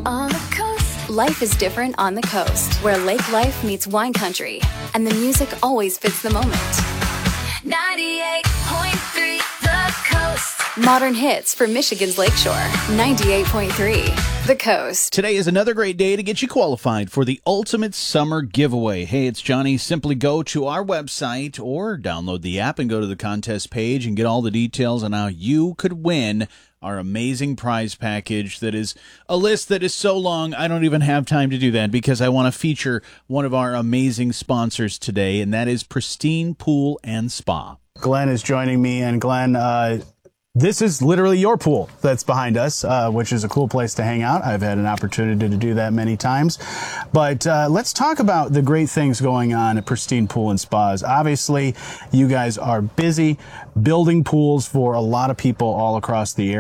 On the coast. Life is different on the coast, where lake life meets wine country, and the music always fits the moment. 98.3 The Coast. Modern hits for Michigan's Lakeshore. 98.3 The Coast. Today is another great day to get you qualified for the Ultimate Summer Giveaway. Hey, it's Johnny. Simply go to our website or download the app and go to the contest page and get all the details on how you could win our amazing prize package. That is a list that is so long, I don't even have time to do that because I want to feature one of our amazing sponsors today, and that is Pristine Pool and Spa. Glenn is joining me, and Glenn, this is literally your pool that's behind us, which is a cool place to hang out. I've had an opportunity to do that many times. But let's talk about the great things going on at Pristine Pool and Spas. Obviously, you guys are busy building pools for a lot of people all across the area.